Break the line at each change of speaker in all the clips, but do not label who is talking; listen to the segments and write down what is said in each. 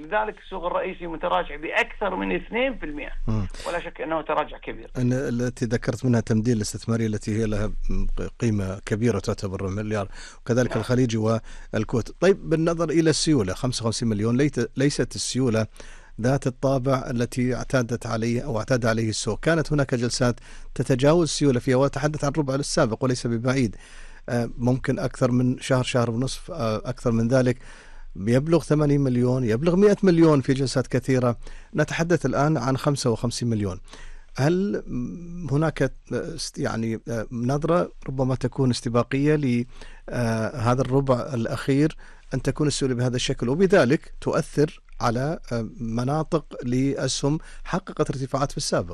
لذلك السوق الرئيسي متراجع بأكثر من 2%. ولا شك أنه تراجع كبير.
التي ذكرت منها تمديد الاستثماري التي هي لها قيمة كبيرة تعتبر مليار، وكذلك الخليج والكويت. طيب بالنظر إلى السيولة 55 مليون، ليست السيولة ذات الطابع التي اعتادت عليه أو اعتاد عليه السوق. كانت هناك جلسات تتجاوز السيولة فيها، وتحدث عن الربع السابق وليس ببعيد، ممكن أكثر من شهر ونصف، أكثر من ذلك، يبلغ 80 مليون، يبلغ 100 مليون في جلسات كثيرة. نتحدث الآن عن 55 مليون. هل هناك يعني نظرة ربما تكون استباقية لهذا الربع الأخير أن تكون السيولة بهذا الشكل، وبذلك تؤثر على مناطق لأسهم حققت ارتفاعات في السابق؟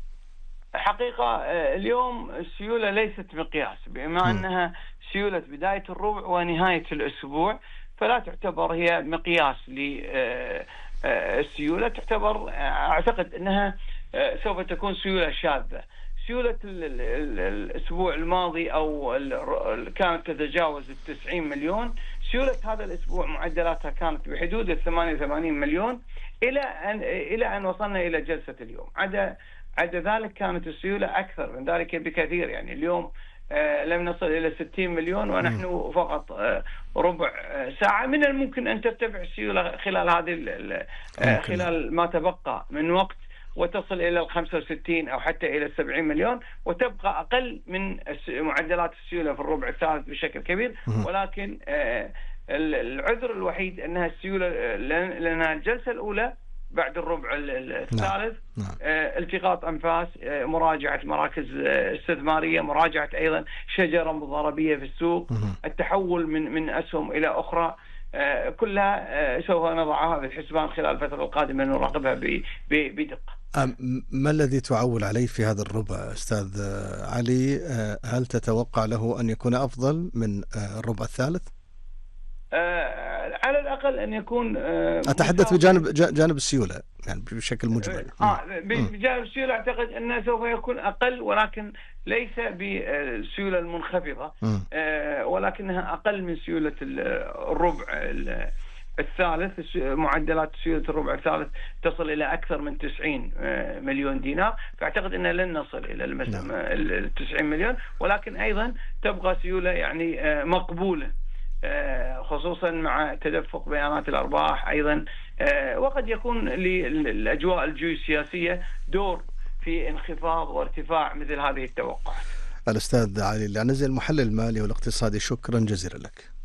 حقيقة اليوم السيولة ليست مقياس، بما أنها سيولة بداية الربع ونهاية الأسبوع، فلا تعتبر هي مقياس للسيولة. تعتبر أعتقد أنها سوف تكون سيولة شاذة. سيولة الأسبوع الماضي أو كانت تتجاوز 90 مليون. سيولة هذا الأسبوع معدلاتها كانت بحدود 88 مليون إلى أن وصلنا إلى جلسة اليوم. عدا ذلك كانت السيولة أكثر من ذلك بكثير. يعني اليوم لم نصل إلى 60 مليون ونحن فقط ربع ساعة. من الممكن أن ترتفع السيولة خلال خلال ما تبقى من وقت وتصل إلى 65 أو حتى إلى 70 مليون، وتبقى أقل من معدلات السيولة في الربع الثالث بشكل كبير. ولكن العذر الوحيد أنها السيولة لأنها الجلسة الأولى بعد الربع الثالث. التقاط أنفاس، مراجعة مراكز استثمارية، مراجعة أيضا شجرة مضاربية في السوق، التحول من أسهم إلى أخرى، كلها سوف نضعها في الحسبان خلال الفترة القادمة، نراقبها بدقة.
ما الذي تعول عليه في هذا الربع أستاذ علي؟ هل تتوقع له أن يكون أفضل من الربع الثالث؟
على الأقل أن يكون
أتحدث بجانب السيولة يعني بشكل مجمل.
بجانب السيولة أعتقد أنه سوف يكون أقل، ولكن ليس بالسيولة المنخفضة، ولكنها أقل من سيولة الربع الثالث. معدلات سيولة الربع الثالث تصل إلى أكثر من 90 مليون دينار، فأعتقد أن لن نصل إلى ال 90 مليون، ولكن أيضا تبقى سيولة يعني مقبولة، خصوصا مع تدفق بيانات الأرباح أيضا. وقد يكون للأجواء الجيوسياسية دور في انخفاض وارتفاع مثل هذه التوقعات.
الأستاذ علي العنزي، المحلل المالي والاقتصادي، شكرا جزيلا لك.